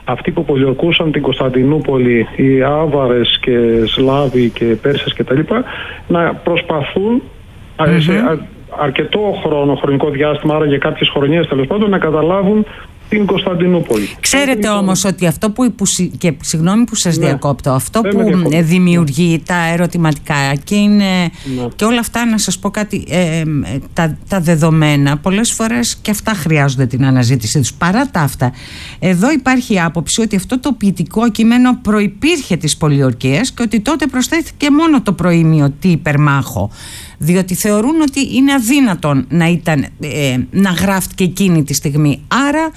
αυτοί που πολιορκούσαν την Κωνσταντινούπολη, οι Άβαρες και Σλάβοι και Πέρσες κτλ., να προσπαθούν σε αρκετό χρονικό διάστημα, άρα για κάποιες χρονιές τέλος πάντων, να καταλάβουν την Κωνσταντινούπολη. Ξέρετε όμως ότι αυτό και συγγνώμη που σας διακόπτω, αυτό που δημιουργεί τα ερωτηματικά και όλα αυτά, να σας πω κάτι, τα δεδομένα πολλές φορές και αυτά χρειάζονται την αναζήτησή τους. Παρά τα αυτά, εδώ υπάρχει άποψη ότι αυτό το ποιητικό κείμενο προϋπήρχε της πολιορκίας και ότι τότε προσθέθηκε μόνο το προήμιο τι υπερμάχο, διότι θεωρούν ότι είναι αδύνατον να γράφτηκε εκείνη τη στιγμή. Άρα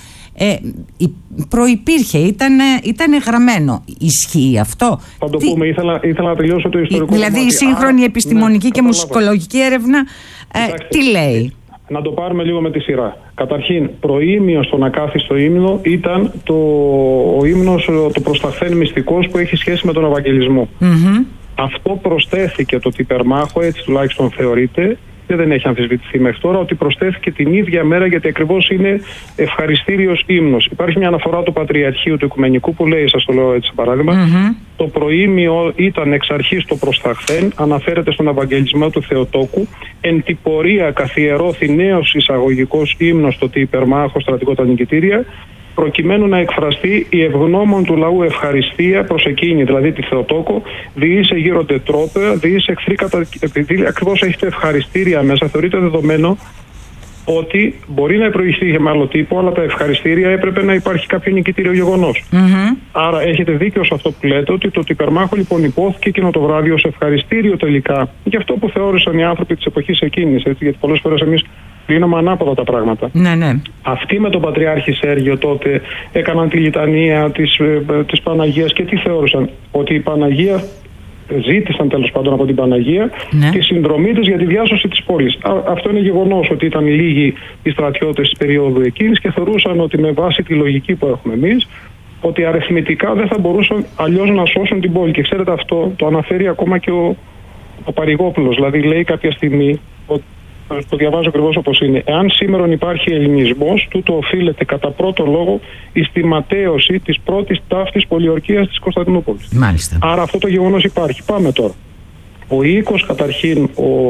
προϋπήρχε, ήταν γραμμένο. Ισχύει αυτό? Θα το πούμε, ήθελα να τελειώσω το ιστορικό. Δηλαδή η σύγχρονη επιστημονική και μουσικολογική έρευνα τι λέει? Να το πάρουμε λίγο με τη σειρά. Καταρχήν, προήμιο στον ακάθιστο ύμνο ήταν ο ύμνος, το προσταχθέν μυστικός, που έχει σχέση με τον Ευαγγελισμό. Αυτό προσθέθηκε το τυπερμάχο, έτσι τουλάχιστον θεωρείται, και δεν έχει αμφισβητηθεί μέχρι τώρα, ότι προσθέθηκε την ίδια μέρα, γιατί ακριβώς είναι ευχαριστήριος ύμνος. Υπάρχει μια αναφορά του Πατριαρχείου του Οικουμενικού που λέει, σας το λέω έτσι παράδειγμα, το προήμιο ήταν εξ αρχής το προσταχθέν, αναφέρεται στον Ευαγγελισμό του Θεοτόκου, εν τη πορεία καθιερώθη νέος εισαγωγικός ύμνος στο υπερμάχο στρατικό τα νικητήρια, προκειμένου να εκφραστεί η ευγνώμων του λαού ευχαριστία προς εκείνη, δηλαδή τη Θεοτόκο, διήσε γύρονται τρόπαια, διήσε εχθροί επειδή ακριβώς έχετε ευχαριστήρια μέσα, θεωρείται δεδομένο ότι μπορεί να προηγηθεί με άλλο τύπο, αλλά τα ευχαριστήρια έπρεπε να υπάρχει κάποιο νικητήριο γεγονός. Άρα έχετε δίκιο σε αυτό που λέτε, ότι το τυπερμάχο λοιπόν υπόθηκε εκείνο το βράδυ ως ευχαριστήριο τελικά για αυτό που θεώρησαν οι άνθρωποι της εποχής εκείνης, γιατί πολλές φορές εμείς κλείναμε ανάποδα τα πράγματα. Αυτοί με τον Πατριάρχη Σέργιο τότε έκαναν τη λιτανία της Παναγίας και τι θεώρησαν? Ότι η Παναγία, ζήτησαν τέλος πάντων από την Παναγία τη συνδρομή της για τη διάσωση της πόλης. Αυτό είναι γεγονός, ότι ήταν λίγοι οι στρατιώτες της περίοδου εκείνης και θεωρούσαν ότι με βάση τη λογική που έχουμε εμείς, ότι αριθμητικά δεν θα μπορούσαν αλλιώς να σώσουν την πόλη. Και ξέρετε, αυτό το αναφέρει ακόμα και ο Παρηγόπουλος. Δηλαδή λέει κάποια στιγμή, το διαβάζω ακριβώς όπως είναι: εάν σήμερα υπάρχει ελληνισμός, τούτο οφείλεται κατά πρώτο λόγο στη ματέωση της πρώτης ταύτης πολιορκίας της Κωνσταντινούπολης. Μάλιστα. Άρα αυτό το γεγονός υπάρχει. Πάμε τώρα. Ο οίκος, καταρχήν,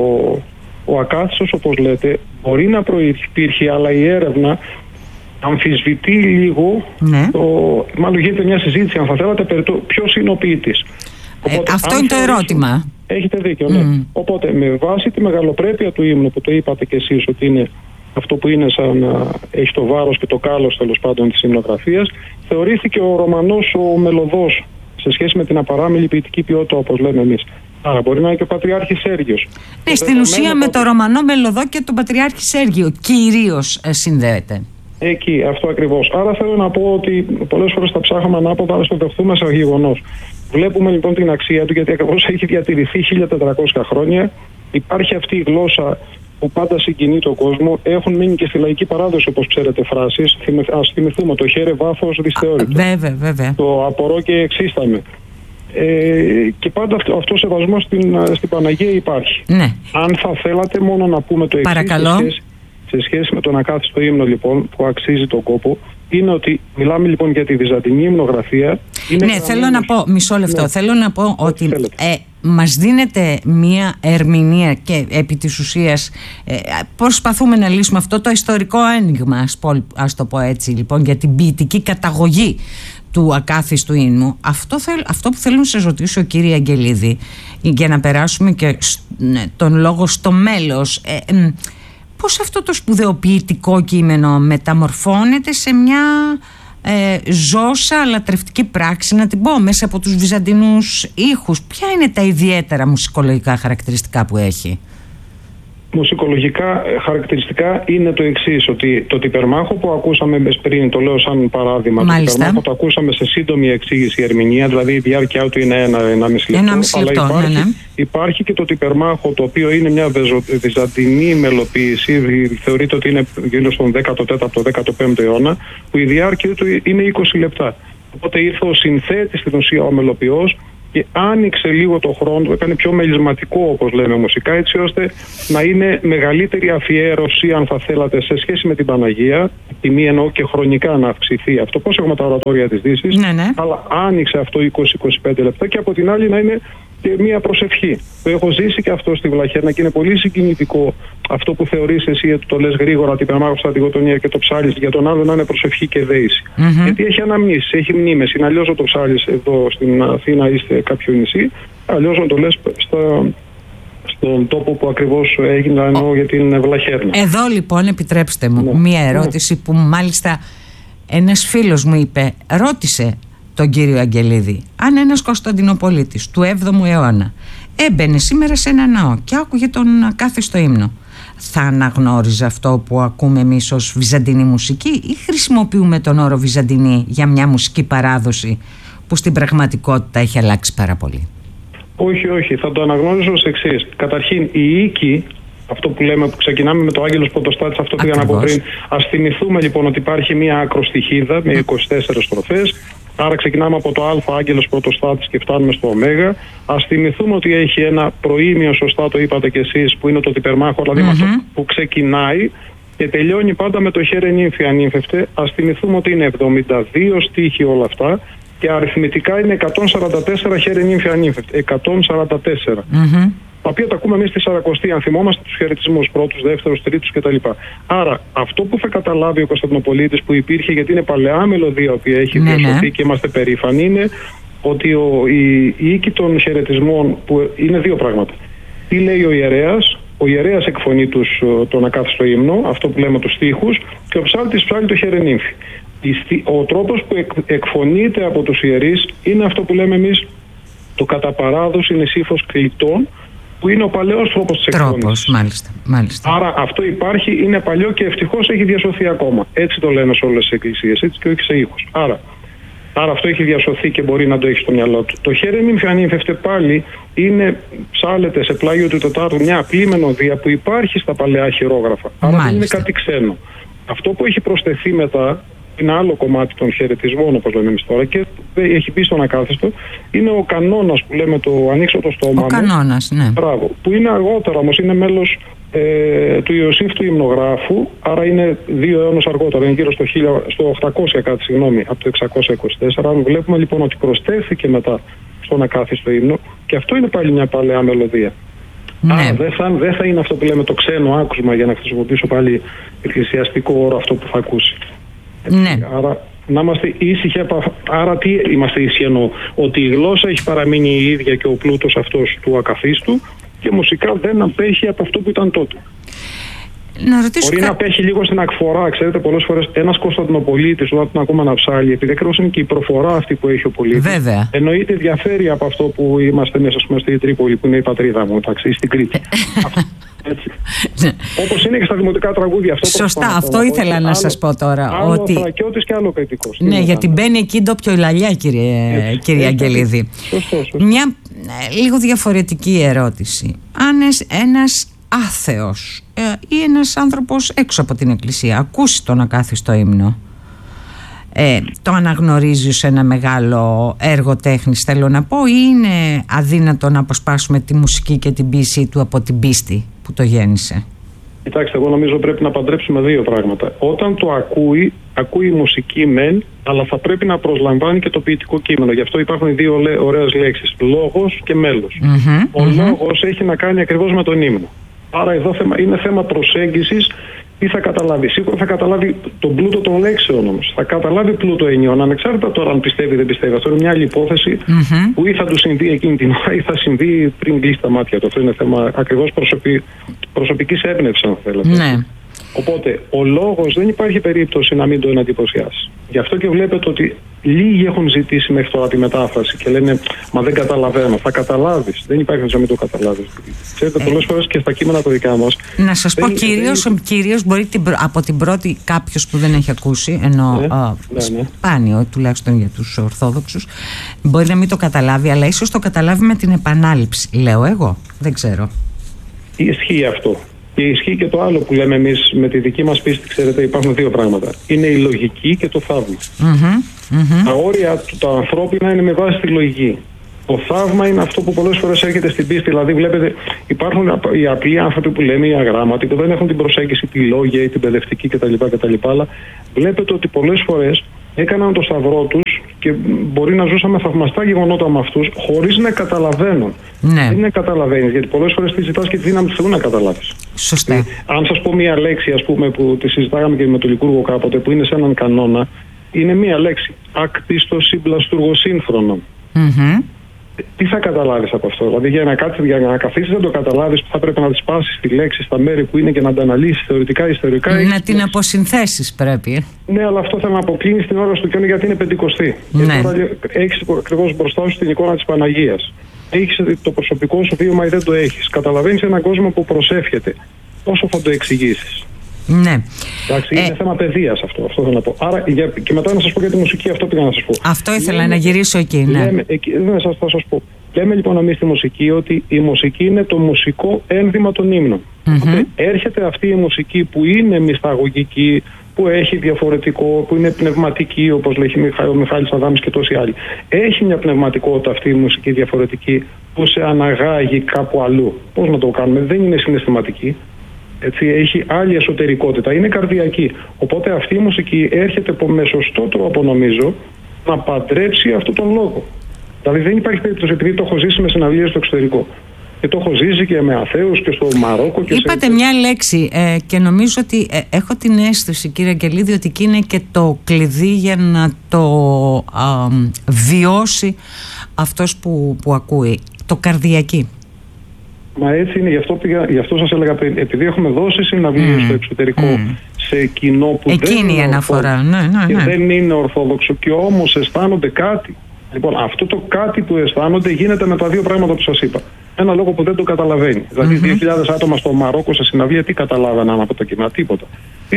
ο ακάθιστος, όπως λέτε, μπορεί να προϋπήρχε, αλλά η έρευνα αμφισβητεί λίγο, μάλλον γίνεται μια συζήτηση, αν θα θέλατε, περί το ποιος είναι ο ποιητής. Οπότε, αυτό είναι το ερώτημα. Έχετε δίκιο, ναι. Οπότε, με βάση τη μεγαλοπρέπεια του ύμνου, που το είπατε κι εσείς ότι είναι αυτό που είναι σαν να έχει το βάρος και το κάλος τέλος πάντων της υμνογραφίας, θεωρήθηκε ο Ρωμανός ο μελωδός σε σχέση με την απαράμιλη ποιητική ποιότητα, όπως λέμε εμείς. Άρα μπορεί να είναι και ο Πατριάρχης Σέργιος. Ναι, στην ουσία με το Ρωμανό μελωδό και τον Πατριάρχη Σέργιο κυρίως συνδέεται. Εκεί, αυτό ακριβώς. Άρα θέλω να πω ότι πολλές φορές τα ψάχαμε ανάποδα, αλλά στο δεχτούμε σαν γεγονός. Βλέπουμε λοιπόν την αξία του, γιατί ακριβώς έχει διατηρηθεί 1400 χρόνια. Υπάρχει αυτή η γλώσσα που πάντα συγκινεί τον κόσμο. Έχουν μείνει και στη λαϊκή παράδοση, όπως ξέρετε, φράσεις. Ας θυμηθούμε το χαίρε βάθος δυσθεώρητο. Βέβαια. Το απορώ και εξίσταμε. Και πάντα αυτό σεβασμό στην Παναγία υπάρχει. Ναι. Αν θα θέλατε μόνο να πούμε το εξής, σε σχέση με τον ακάθιστο ύμνο λοιπόν, που αξίζει τον κόπο, είναι ότι μιλάμε λοιπόν για τη βυζαντινή υμνογραφία. Θέλω να πω, μισό λεπτό, θέλω να πω ότι μας δίνεται μία ερμηνεία και επί της ουσίας προσπαθούμε να λύσουμε αυτό το ιστορικό ένιγμα, ας το πω έτσι λοιπόν, για την ποιητική καταγωγή του ακάθιστου ύμνου. Αυτό που θέλω να σας ρωτήσω, κύριε Αγγελίδη, για να περάσουμε και τον λόγο στο μέλος, πώς αυτό το σπουδαιοποιητικό κείμενο μεταμορφώνεται σε μια ζώσα λατρευτική πράξη, να την πω, μέσα από τους βυζαντινούς ήχους? Ποια είναι τα ιδιαίτερα μουσικολογικά χαρακτηριστικά που έχει? Μουσικολογικά χαρακτηριστικά είναι το εξής, ότι το τυπερμάχο που ακούσαμε πριν, το λέω σαν παράδειγμα, το τυπερμάχο το ακούσαμε σε σύντομη εξήγηση ερμηνεία, δηλαδή η διάρκεια του είναι 1,5 λεπτό. Αλλά υπάρχει και το τυπερμάχο, το οποίο είναι μια βυζαντινή μελοποίηση, θεωρείται ότι είναι γύρω στον 14ο-15ο αιώνα, που η διάρκεια του είναι 20 λεπτά. Οπότε ήρθε ο συνθέτης, στην ουσία ο μελοποιός, και άνοιξε λίγο το χρόνο, το έκανε πιο μελισματικό, όπως λέμε μουσικά, έτσι ώστε να είναι μεγαλύτερη αφιέρωση, αν θα θέλατε, σε σχέση με την Παναγία. Τιμή εννοώ και χρονικά να αυξηθεί αυτό. Πώς έχουμε τα ορατόρια της Δύσης, αλλά άνοιξε αυτό 20-25 λεπτά, και από την άλλη να είναι και μία προσευχή. Το έχω ζήσει και αυτό στη Βλαχέρνα και είναι πολύ συγκινητικό αυτό που θεωρείς εσύ, το λες γρήγορα, την Παναγία Στρατηγοτονία και το ψάλεις, για τον άλλο να είναι προσευχή και δέηση. Γιατί έχει αναμνήσεις, έχει μνήμες. Είναι αλλιώς να το ψάλεις εδώ στην Αθήνα ή σε κάποιο νησί, αλλιώς να το λες στον τόπο που ακριβώς έγινε, εννοώ για την Βλαχέρνα. Εδώ λοιπόν επιτρέψτε μου μία ερώτηση που μάλιστα ένας φίλος μου είπε, ρώτησε τον κύριο Αγγελίδη, αν ένας Κωνσταντινοπολίτης του 7ου αιώνα έμπαινε σήμερα σε ένα ναό και άκουγε τον ακάθιστο ύμνο, θα αναγνώριζε αυτό που ακούμε εμείς ως βυζαντινή μουσική, ή χρησιμοποιούμε τον όρο βυζαντινή για μια μουσική παράδοση που στην πραγματικότητα έχει αλλάξει πάρα πολύ? Όχι, θα το αναγνώριζω ως εξής. Καταρχήν, η οίκη, αυτό που λέμε, που ξεκινάμε με το Άγγελος Πρωτοστάτης, αυτό πήγα να πω πριν. Ας θυμηθούμε λοιπόν ότι υπάρχει μια ακροστιχίδα με 24 στροφές. Άρα ξεκινάμε από το Α, Άγγελος Πρωτοστάτης, και φτάνουμε στο Ω. Ας θυμηθούμε ότι έχει ένα προήμιο, σωστά το είπατε κι εσείς, που είναι το τυπερμάχο, δηλαδή αυτό που ξεκινάει και τελειώνει πάντα με το χέρε νύμφη ανύμφευτε. Ας θυμηθούμε ότι είναι 72 στίχοι όλα αυτά και αριθμητικά είναι 144 χέρε νύμφη ανύμφευτε. 144. Τα οποία τα ακούμε εμείς στη Σαρακοστή, αν θυμόμαστε τους χαιρετισμούς, πρώτους, δεύτερους, τρίτους κτλ. Άρα, αυτό που θα καταλάβει ο Κωνσταντινοπολίτης, που υπήρχε, γιατί είναι παλαιά μελωδία, η οποία έχει διασωθεί και είμαστε περήφανοι, είναι ότι η οίκη των χαιρετισμών, που είναι δύο πράγματα. Τι λέει ο ιερέας? Ο ιερέας εκφωνεί τον ακάθιστο ύμνο, αυτό που λέμε τους στίχους, και ο ψάλτης ψάλει το χέρε νύμφη. Ο τρόπος που εκφωνείται από τους ιερείς είναι αυτό που λέμε εμείς το κατά παράδοση νησίφος κλητών, που είναι ο παλαιός τρόπος της εκφώνησης. Μάλιστα. Άρα αυτό υπάρχει, είναι παλιό και ευτυχώς έχει διασωθεί ακόμα. Έτσι το λένε σε όλες τις εκκλησίες, έτσι, και όχι σε ήχους. Άρα αυτό έχει διασωθεί και μπορεί να το έχει στο μυαλό του. Το χέρε νύμφη ανύμφευτε πάλι ψάλεται σε πλάγιο του Τετάρτου, μια απλή μελωδία που υπάρχει στα παλαιά χειρόγραφα. Άρα δεν είναι κάτι ξένο. Αυτό που έχει προσθεθεί μετά, είναι άλλο κομμάτι των χαιρετισμών, όπως λέμε εμείς τώρα, και έχει μπει στον ακάθιστο, είναι ο κανόνας που λέμε, το ανοίξω το στόμα μου. Ο κανόνας, ναι. Μπράβο, που είναι αργότερα όμως, είναι μέλος του Ιωσήφ του Υμνογράφου, άρα είναι 2 αιώνες αργότερα, είναι γύρω στο 800 κάτι, από το 624. Αν βλέπουμε λοιπόν ότι προσθέθηκε μετά στον ακάθιστο ύμνο, και αυτό είναι πάλι μια παλαιά μελωδία. Ναι. Άρα δεν θα είναι αυτό που λέμε το ξένο άκουσμα, για να χρησιμοποιήσω πάλι εκκλησιαστικό όρο αυτό που θα ακούσει. Ναι. Άρα να είμαστε ήσυχοι. Άρα τι είμαστε ήσυχοι? Εννοώ ότι η γλώσσα έχει παραμείνει η ίδια και ο πλούτος αυτός του ακαθίστου, και μουσικά δεν απέχει από αυτό που ήταν τότε. Μπορεί να απέχει λίγο στην ακφορά. Ξέρετε, πολλές φορές ένας Κωνσταντινοπολίτης, όταν τον ακούμε να ψάλει, επειδή ακριβώς είναι και η προφορά αυτή που έχει ο πολίτης, εννοείται διαφέρει από αυτό που είμαστε μέσα στη Τρίπολη, που είναι η πατρίδα μου, ή στην Κρήτη. Όπως είναι και στα δημοτικά τραγούδια. Σωστά, αυτό ήθελα να σας πω τώρα. Άλλο Θρακιώτης και άλλο Κρητικός. Ναι, γιατί μπαίνει εκεί ντόπιοϊλαλιά, κύριε Αγγελίδη. Μια λίγο διαφορετική ερώτηση. Αν ένας άθεος ή ένας άνθρωπος έξω από την εκκλησία ακούσει τον ακάθιστο ύμνο, το αναγνωρίζει σε ένα μεγάλο έργο τέχνης, θέλω να πω, ή είναι αδύνατο να αποσπάσουμε τη μουσική και την ποίησή του από την πίστη που το γέννησε? Κοιτάξτε, εγώ νομίζω πρέπει να παντρέψουμε δύο πράγματα. Όταν το ακούει μουσική μεν, αλλά θα πρέπει να προσλαμβάνει και το ποιητικό κείμενο. Γι' αυτό υπάρχουν δύο ωραίες λέξεις, λόγος και μέλος. Ο λόγος έχει να κάνει ακριβώς με τον ύμνο. Άρα εδώ είναι θέμα προσέγγισης. Τι θα καταλάβει? Σίγουρα θα καταλάβει τον πλούτο των λέξεων όμως. Θα καταλάβει πλούτο ενιών, ανεξάρτητα τώρα αν πιστεύει ή δεν πιστεύει. Αυτό είναι μια άλλη υπόθεση που ή θα του συμβεί εκείνη την ώρα ή θα συμβεί πριν κλείσει τα μάτια του. Αυτό είναι θέμα ακριβώς προσωπικής έμπνευσης, αν θέλετε. Ναι. Οπότε ο λόγος δεν υπάρχει περίπτωση να μην τον εντυπωσιάσει. Γι' αυτό και βλέπετε ότι λίγοι έχουν ζητήσει μέχρι τώρα τη μετάφραση και λένε «Μα δεν καταλαβαίνω». Θα καταλάβεις. Δεν υπάρχει να μην το καταλάβεις. Ξέρετε, πολλές φορές και στα κείμενα τα δικά μας. Να σας πω κυρίως μπορεί από την πρώτη κάποιος που δεν έχει ακούσει, ενώ σπάνιο τουλάχιστον για τους Ορθόδοξους, μπορεί να μην το καταλάβει, αλλά ίσως το καταλάβει με την επανάληψη. Λέω εγώ. Δεν ξέρω. Ισχύει αυτό. Και ισχύει και το άλλο που λέμε εμείς με τη δική μας πίστη, ξέρετε, υπάρχουν δύο πράγματα. Είναι η λογική και το θαύμα. Τα όρια τα ανθρώπινα είναι με βάση τη λογική. Το θαύμα είναι αυτό που πολλές φορές έρχεται στην πίστη. Δηλαδή, βλέπετε, υπάρχουν οι απλοί άνθρωποι που λένε οι αγράμματοι, που δεν έχουν την προσέγγιση, τη λόγια ή την παιδευτική κτλ. Αλλά βλέπετε ότι πολλές φορές έκαναν το σταυρό τους και μπορεί να ζούσαμε θαυμαστά γεγονότα με αυτούς χωρίς να καταλαβαίνουν. Ναι. Δεν είναι καταλαβαίνεις, γιατί πολλές φορές τη ζητάς και τη δύναμη του Θεού να καταλάβεις. Σωστά. Αν σας πω μία λέξη, ας πούμε, που τη συζητάγαμε και με τον Λικούργο κάποτε, που είναι σε έναν κανόνα, είναι μία λέξη. Ακτίστο συμπλαστούργο σύγχρονο. Τι θα καταλάβεις από αυτό? Δηλαδή, για να καθίσεις να το καταλάβεις, θα πρέπει να τις πάσεις τη λέξη στα μέρη που είναι και να τα αναλύσεις θεωρητικά, ιστορικά. Να την αποσυνθέσεις πρέπει. Ναι, αλλά αυτό θα να αποκλίνεις την ώρα του Κιόνι, γιατί είναι Πεντηκοστή. Ναι. Και τώρα έχεις ακριβώς μπροστά σου την εικόνα της Παναγίας. Έχεις το προσωπικό σου βίωμα ή δεν το έχεις. Καταλαβαίνεις έναν κόσμο που προσεύχεται. Πόσο θα το εξηγήσεις? Ναι. Εντάξει, είναι θέμα παιδείας αυτό θέλω να πω. Άρα, και μετά να σας πω για τη μουσική, αυτό πήγα να σας πω. Αυτό ήθελα να γυρίσω εκεί. Ναι. Θα σας πω. Λέμε λοιπόν εμείς στη μουσική ότι η μουσική είναι το μουσικό ένδυμα των ύμνων. Έρχεται αυτή η μουσική που είναι μυσταγωγική, που έχει διαφορετικό, που είναι πνευματική, όπως λέει ο Μιχάλης Αδάμης και τόσοι άλλοι. Έχει μια πνευματικότητα αυτή η μουσική διαφορετική που σε αναγάγει κάπου αλλού. Πώς να το κάνουμε? Δεν είναι συναισθηματική. Έτσι, έχει άλλη εσωτερικότητα, είναι καρδιακή. Οπότε αυτή η μουσική έρχεται με σωστό τρόπο, νομίζω, να παντρέψει αυτόν τον λόγο. Δηλαδή δεν υπάρχει περίπτωση, επειδή το έχω ζήσει με συναυλίες στο εξωτερικό και το έχω ζήσει και με αθέους και στο Μαρόκο. Είπατε μια λέξη και νομίζω ότι έχω την αίσθηση, κύριε Αγγελίδη, ότι εκεί είναι και το κλειδί για να το βιώσει αυτός που ακούει. Το καρδιακή. Μα έτσι είναι, γι' αυτό σας έλεγα πριν, επειδή έχουμε δώσει συναυλίες στο εξωτερικό σε κοινό που εκείνη δεν είναι αναφορά. Και δεν είναι ορθόδοξο και όμως αισθάνονται κάτι. Λοιπόν, αυτό το κάτι που αισθάνονται γίνεται με τα δύο πράγματα που σας είπα. Ένα λόγο που δεν το καταλαβαίνει. Δηλαδή, 2.000 άτομα στο Μαρόκο σε συναυλία, τι καταλάβαιναν από τα κοινά? Τίποτα.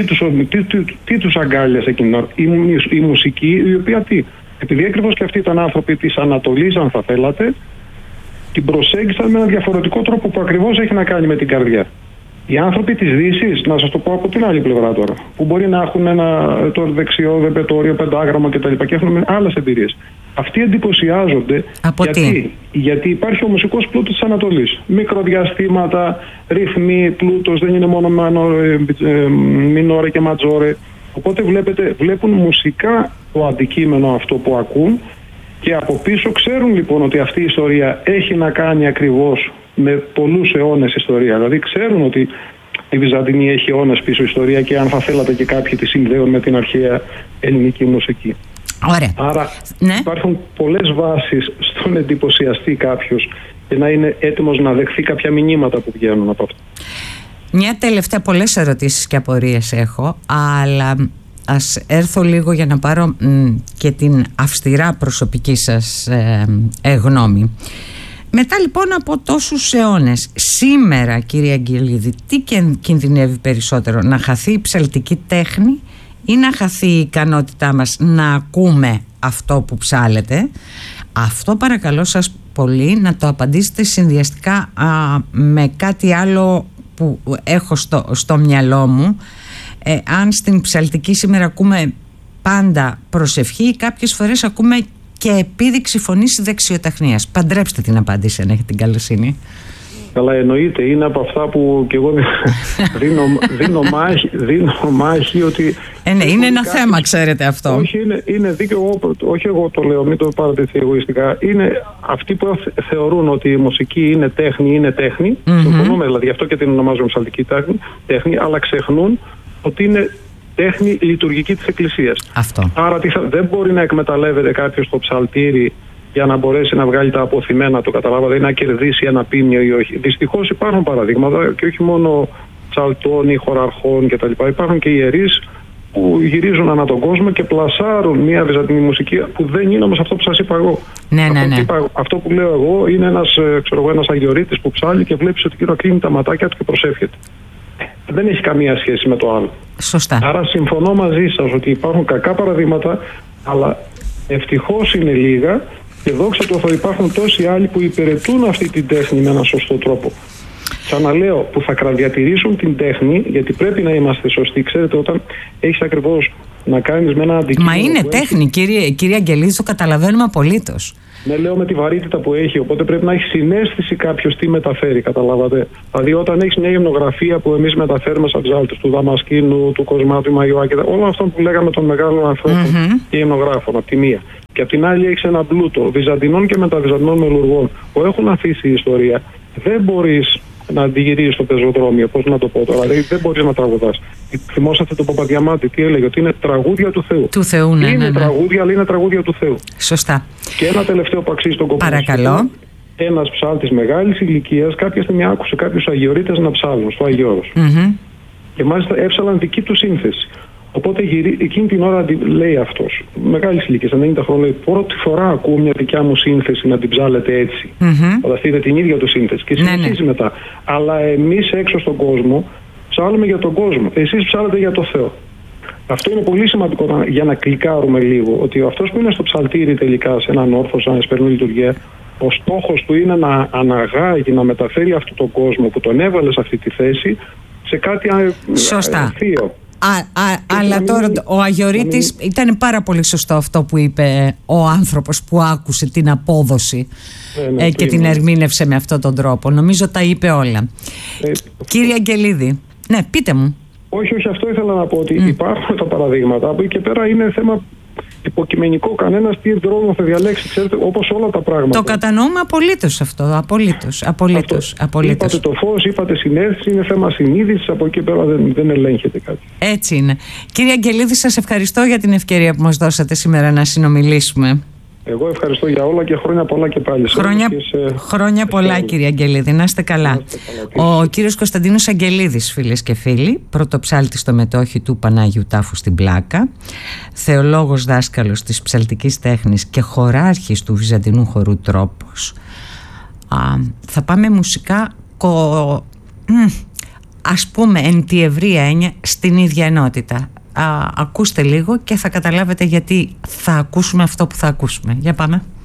Τι τους αγκάλιασε εκείνο? Η μουσική, η οποία τι? Επειδή ακριβώς και αυτοί ήταν άνθρωποι της Ανατολής, αν θα θέλατε, την προσέγγισαν με ένα διαφορετικό τρόπο που ακριβώς έχει να κάνει με την καρδιά. Οι άνθρωποι της Δύσης, να σας το πω από την άλλη πλευρά τώρα, που μπορεί να έχουν το δεξιό ρεπερτόριο, πεντάγραμμα κτλ. Και έχουν άλλες εμπειρίες. Αυτοί εντυπωσιάζονται γιατί υπάρχει ο μουσικός πλούτος της Ανατολής. Μικροδιαστήματα, ρυθμοί, πλούτος, δεν είναι μόνο μινόρε και ματζόρε. Οπότε βλέπουν μουσικά το αντικείμενο αυτό που ακούν και από πίσω ξέρουν λοιπόν ότι αυτή η ιστορία έχει να κάνει ακριβώς με πολλούς αιώνες ιστορία. Δηλαδή ξέρουν ότι η Βυζαντινή έχει αιώνες πίσω ιστορία και αν θα θέλατε και κάποιοι τη συνδέουν με την αρχαία ελληνική μουσική. Ωραία. Άρα υπάρχουν πολλές βάσεις στον εντυπωσιαστή κάποιος και να είναι έτοιμος να δεχθεί κάποια μηνύματα που βγαίνουν από αυτό. Μια τελευταία, πολλές ερωτήσεις και απορίες έχω, αλλά ας έρθω λίγο για να πάρω και την αυστηρά προσωπική σας γνώμη. Μετά λοιπόν από τόσους αιώνες, σήμερα κύριε Αγγελίδη, τι κινδυνεύει περισσότερο? Να χαθεί η ψαλτική τέχνη ή να χαθεί η ικανότητά μας να ακούμε αυτό που ψάλετε? Αυτό παρακαλώ σας πολύ να το απαντήσετε συνδυαστικά με κάτι άλλο που έχω στο μυαλό μου. Αν στην ψαλτική σήμερα ακούμε πάντα προσευχή, κάποιες φορές ακούμε και επίδειξη φωνής δεξιοτεχνίας. Παντρέψτε την απάντηση αν έχετε την καλοσύνη. Καλά, εννοείται. Είναι από αυτά που και εγώ δίνω μάχη ότι... Ναι, είναι ένα θέμα, ξέρετε αυτό. Όχι, είναι δίκαιο. Όχι εγώ το λέω, μην το πάρετε εγωιστικά. Είναι αυτοί που θεωρούν ότι η μουσική είναι τέχνη. Συμφωνούμε δηλαδή, γι' αυτό και την ονομάζουμε ψαλτική τέχνη, αλλά ξεχνούν ότι είναι τέχνη λειτουργική της Εκκλησίας. Αυτό. Άρα δεν μπορεί να εκμεταλλεύεται κάποιος το ψαλτήρι για να μπορέσει να βγάλει τα αποθυμένα του, καταλάβατε, ή να κερδίσει ένα πίμνιο ή όχι. Δυστυχώς υπάρχουν παραδείγματα και όχι μόνο ψαλτών ή χωραρχών κτλ. Υπάρχουν και ιερείς που γυρίζουν ανά τον κόσμο και πλασάρουν μια βυζαντινή μουσική που δεν είναι όμως αυτό που σας είπα εγώ. Ναι. Αυτό που λέω εγώ είναι ένας αγιορείτης που ψάλει και βλέπεις ότι εκείνο κλείνει τα ματάκια του και προσεύχεται. Δεν έχει καμία σχέση με το άλλο. Σωστά. Άρα συμφωνώ μαζί σας ότι υπάρχουν κακά παραδείγματα, αλλά ευτυχώς είναι λίγα και δόξα τω Θεώ υπάρχουν τόσοι άλλοι που υπηρετούν αυτή την τέχνη με έναν σωστό τρόπο. Ξαναλέω, που θα διατηρήσουν την τέχνη, γιατί πρέπει να είμαστε σωστοί. Ξέρετε, όταν έχεις ακριβώς να κάνεις με ένα αντικείμενο. Μα είναι τέχνη, κύριε Αγγελίδη, το καταλαβαίνουμε απολύτως. Ναι, λέω με τη βαρύτητα που έχει. Οπότε πρέπει να έχει συναίσθηση κάποιος τι μεταφέρει, καταλάβατε. Δηλαδή, όταν έχεις μια υμνογραφία που εμείς μεταφέρουμε σαν ψάλτες, του Δαμασκίνου, του Κοσμάτου, Μαϊωάκη, όλων αυτών που λέγαμε των μεγάλων ανθρώπων και υμνογράφων, από τη μία. Και από την άλλη έχεις ένα πλούτο Βυζαντινών και μεταβυζαντινών μελουργών που έχουν αφήσει η ιστορία. Δεν μπορείς να αντιγυρίσει στο πεζοδρόμιο, πώς να το πω τώρα. Δηλαδή δεν μπορείς να τραγουδάς. Θυμόσαστε το Παπαδιαμάτη, τι έλεγε, ότι είναι τραγούδια του Θεού. Του Θεού, ναι. Είναι τραγούδια, αλλά είναι τραγούδια του Θεού. Σωστά. Και ένα τελευταίο που αξίζει τον κόπο. Παρακαλώ. Ένας ψάλτης μεγάλης ηλικίας κάποια στιγμή άκουσε κάποιους αγιορείτες να ψάλουν στο Αγιώρος. Και μάλιστα έψαλαν δική του σύνθεση. Οπότε εκείνη την ώρα λέει αυτός, μεγάλης ηλικίας, 90 χρόνια, λέει: πρώτη φορά ακούω μια δικιά μου σύνθεση να την ψάλετε έτσι. Φανταστείτε την ίδια του σύνθεση. Και συνεχίζει μετά. Αλλά εμείς έξω στον κόσμο ψάλουμε για τον κόσμο. Εσείς ψάλετε για το Θεό. Αυτό είναι πολύ σημαντικό για να κλικάρουμε λίγο. Ότι αυτός που είναι στο ψαλτήρι τελικά, σε έναν όρθο, σαν εσπερινή λειτουργία, ο στόχος του είναι να αναγάγει, να μεταφέρει αυτόν τον κόσμο που τον έβαλε σε αυτή τη θέση σε κάτι θείο. Αλλά τώρα ο Αγιορείτης ήταν πάρα πολύ σωστό αυτό που είπε ο άνθρωπος που άκουσε την απόδοση και την ερμήνευσε με αυτόν τον τρόπο. Νομίζω τα είπε όλα. Κύριε Αγγελίδη, ναι, πείτε μου. Όχι, αυτό ήθελα να πω, ότι υπάρχουν τα παραδείγματα. Από εκεί και πέρα είναι θέμα υποκειμενικό. Κανένας τι δρόμο θα διαλέξει, ξέρετε, όπως όλα τα πράγματα. Το κατανοούμε απολύτως αυτό. Απολύτως. Είπατε το φως, είπατε συνέστηση, είναι θέμα συνείδησης. Από εκεί πέρα δεν ελέγχεται κάτι. Έτσι είναι. Κύριε Αγγελίδη, σας ευχαριστώ για την ευκαιρία που μας δώσατε σήμερα να συνομιλήσουμε. Εγώ ευχαριστώ για όλα και χρόνια πολλά και πάλι. Χρόνια πολλά, κύριε Αγγελίδη, να είστε καλά. Ο κύριος Κωνσταντίνος Αγγελίδης, φίλες και φίλοι, πρωτοψάλτης στο μετόχι του Πανάγιου Τάφου στην Πλάκα, θεολόγος δάσκαλος της ψαλτικής τέχνης και χωράρχης του Βυζαντινού χορού Τρόπος. Θα πάμε μουσικά ας πούμε εν τη ευρία έννοια στην ίδια ενότητα. Ακούστε λίγο και θα καταλάβετε γιατί θα ακούσουμε αυτό που θα ακούσουμε. Για πάμε.